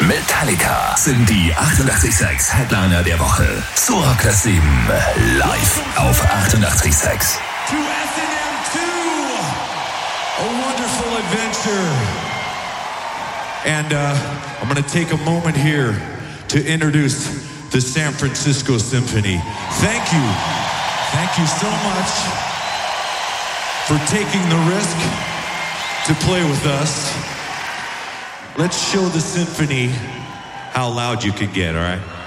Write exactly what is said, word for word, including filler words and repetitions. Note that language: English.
Metallica sind die achtundachtzig Komma sechs Headliner der Woche. Zu Rockers sieben live auf achtundachtzig Komma sechs. To S and M two, a wonderful adventure. And uh, I'm going to take a moment here to introduce the San Francisco Symphony. Thank you. Thank you so much for taking the risk to play with us. Let's show the symphony how loud you can get, all right?